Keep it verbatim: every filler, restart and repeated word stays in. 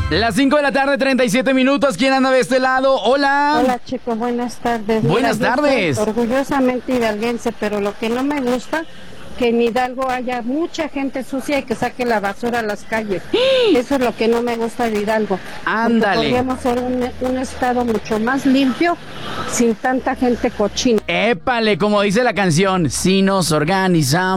Las cinco de la tarde, treinta y siete minutos. ¿Quién anda de este lado? Hola. Hola, chicos, buenas tardes. Buenas Mira, yo tardes. soy orgullosamente hidalguense, pero lo que no me gusta que en Hidalgo haya mucha gente sucia y que saque la basura a las calles. Eso es lo que no me gusta de Hidalgo. Ándale. Porque podríamos ser un, un estado mucho más limpio sin tanta gente cochina. Épale, como dice la canción, si nos organizamos.